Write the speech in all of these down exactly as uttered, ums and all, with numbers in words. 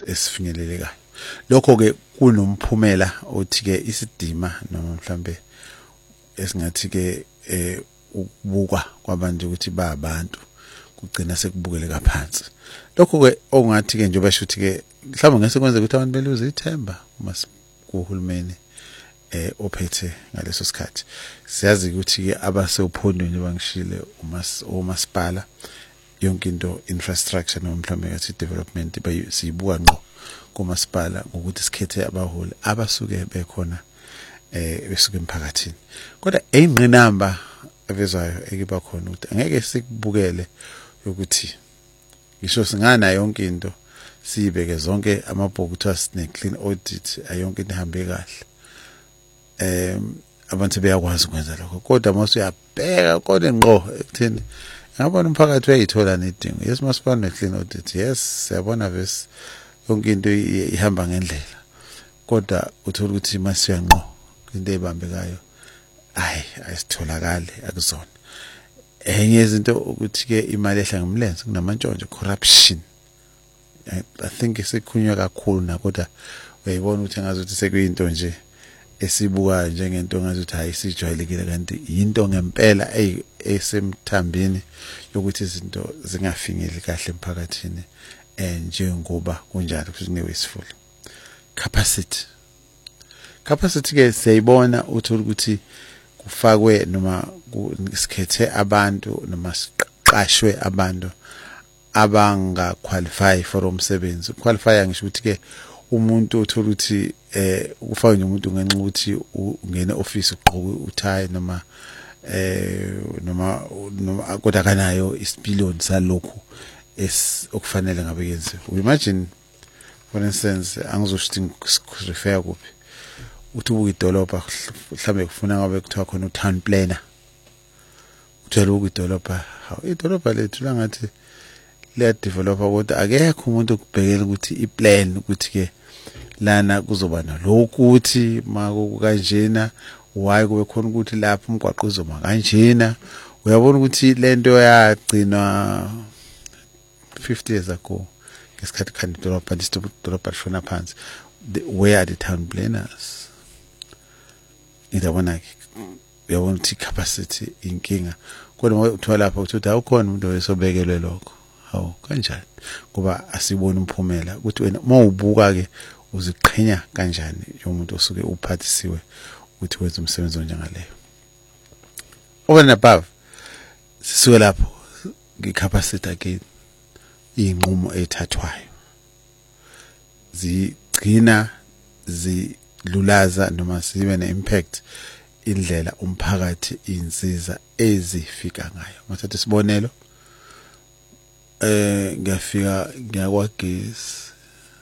esifinyelelekayo. Lokho ke kunomphumela othi ke isidima noma mhlambe esingathi ke eh ukubuka kwabantu ukuthi ba abantu kugcina sekubukeleka phansi. Lokho ke ongathi ke njengoba shuthi ke mhlawumbe ngase kwenze ukuthi abantu beluze ithemba uma kuhulumeni eh ophethe ngaleso sikhathi. Siyazi ukuthi ke abasephondweni bangishile umas omasipala yonke into infrastructure noma mhlawumbe ngathi development siyibuka ngqo kumasipala ngokuthi sikhethe abaholi abasuke bekhona eh besuke emphakathini. Kodwa eyingqinamba evezayo ekiba khona ukuthi angeke sikubukele ukuthi ngisho singana yonke into sibeke zonke amabhuku ukuthi sine clean audit ayonke into ihambe kahle. Em abantu bayakwazi ukwenza lokho kodwa mase uyabheka kodwa ngqo ekutheni ngabona umphakathi uyayithola nedingo. Yes masipala ne clean audit, yes siyabona bese yonke into ihamba ngendlela kodwa uthola ukuthi masiya ngqo into ebambekayo ayi ayisitholakale akuzona. Enye izinto ukuthi ke imali ehla ngomlenze kunamantshontsho corruption. I think isikhunywa kakhulu na kodwa uyayibona ukuthi ngazuthi sekuyinto nje esibuka njengento ngazuthi ayisijwayelekile kanti into ngempela esemthambini yokuthi izinto zingafinyeli kahle emphakathini njengoba kunjalo kuzinewe isifuli. Capacity capacity ke siyayibona uthola ukuthi kufakwe noma kusikhethe abantu noma siqashwe abantu abanga qualify for umsebenzi. Qualify ngisho ukuthi ke umuntu uthola ukuthi eh ufake nomuntu ngenxa ukuthi ungene office ugqoke uthayi noma eh noma noma kodwa kanayo isipiloni salokhu es okufanele ngabe yenziwe. Imagine for instance angizoshithi refer kuphi uthi ubuka idolobha mhlambe kufuna ngabe kuthiwa khona utown planner uthola ubuka idolobha hawu idolobha lethu langathi le developer kodwa akekho umuntu ukubhekela ukuthi iplan ukuthi ke lana kuzoba nalokhu ukuthi maku kanjena why kube khona ukuthi lapha umgwaqo uzoma kanjena. Uyabona ukuthi lento yagcinwa fifty years ago ngesikhathi khandi idolobha idolobha lishona phansi. Where are the town planners? Idabona ke uyabona ukuthi capacity inkinga kodwa uthola lapha ukuthi awukhona umuntu oyesobekelwe lokho. Hawu kanjani ngoba asibona umphumela ukuthi wena mawubuka ke uziqhenya kanjani umuntu osuke uphathisiwe ukuthi wenza umsebenzi onjengaleyo. Over and above sisuke lapho ngicapacity again inqumo ethathwayo zigcina zilulaza noma sibe neimpact indlela umphakathi insiza ezifika ngayo. Mathatha isibonelo eh ngiyafika ngiyakwagesi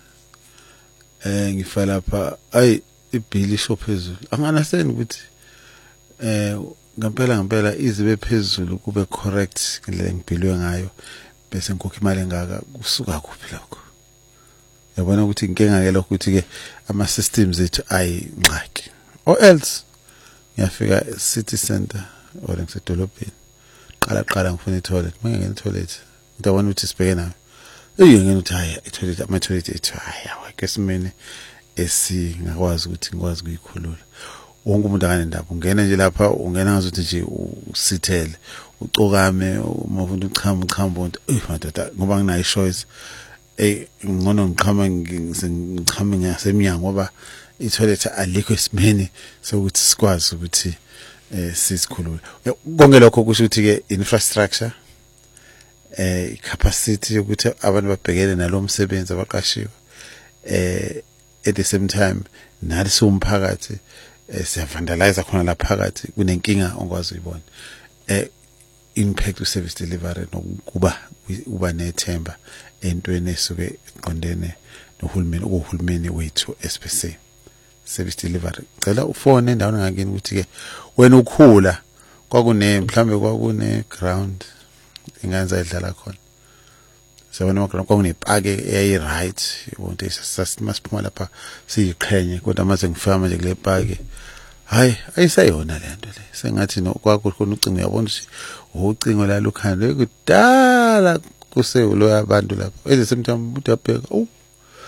eh ngifala lapha ay ibill isho phezulu anganaseni ukuthi eh ngempela ngempela izibe phezulu kube correct indlela ngibhilwe ngayo bese ngikho imali engaka kusuka kuphi lokho. Yabona ukuthi inkinga ke lokho ukuthi ke ama systems ethu ayinqaki or else ngiyafika city center or ngisedolobheni qala qala ngifuna i-toilet manje ngene i-toilet ngiyabona ukuthi sibheke nayo eyengene uthi hayi i-toilet ama toilet ethu hayi akesimene esingakwazi ukuthi ngikwazi ukuyikhulula. Wonke umuntu akanendaba ungena nje lapha ungena ngazuthi nje usithele ucokame uma ufuna uchama uchamba ukuthi eh madoda ngoba nginayo choice eh ngcono ngiqhama ngichama ngasemnyango ngoba i-toilet alikho esimeni sokuthi sikwazi ukuthi eh sisikhulule. Konke lokho kusho ukuthi ke infrastructure eh capacity yokuthi abantu babhekele nalo msebenzi abaqashiwe eh at the same time nathi somphakathi siyavandalize khona la phakathi kunenkinga ongwazi uyibona eh impact to service delivery nokuba uba nethemba entweni esuke iqondene nohulumeni ukuhulumeni wethu S P C service delivery. Cela ufone endaweni ngakini ukuthi ke wena ukhula kwakune mhlambe kwakune ground inganza idlala khona sabona ground kwakunepake eyayi right ubonke sasimaphuma lapha siyiqhenye kodwa mase ngifika manje kule pake hayi ayisayona lento le sengathi nokwakho khona ucingo uyabona ukuthi ucingo la lukhanda ekudala kusewulo yabantu lapha ezesemthamo uthi abheka